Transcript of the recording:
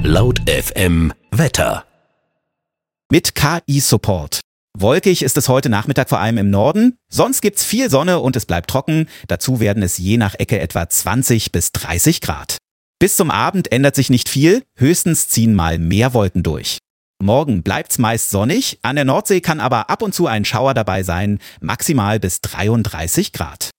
Laut FM Wetter. Mit KI-Support. Wolkig ist es heute Nachmittag vor allem im Norden. Sonst gibt's viel Sonne und es bleibt trocken. Dazu werden es je nach Ecke etwa 20 bis 30 Grad. Bis zum Abend ändert sich nicht viel. Höchstens ziehen mal mehr Wolken durch. Morgen bleibt's meist sonnig. An der Nordsee kann aber ab und zu ein Schauer dabei sein. Maximal bis 33 Grad.